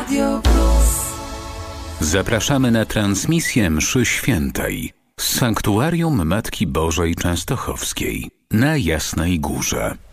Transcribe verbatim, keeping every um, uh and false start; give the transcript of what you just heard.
Radio Plus. Zapraszamy na transmisję mszy świętej z Sanktuarium Matki Bożej Częstochowskiej na Jasnej Górze.